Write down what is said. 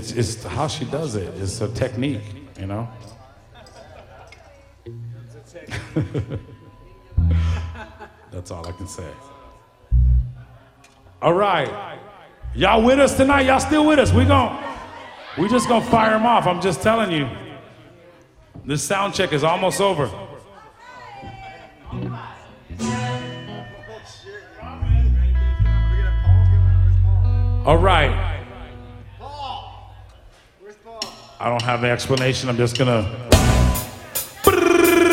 It's how she does it. It's a technique, you know. That's all I can say. All right, y'all with us tonight? Y'all still with us? We just gonna fire them off. I'm just telling you. This sound check is almost over. All right. I don't have the explanation. I'm just gonna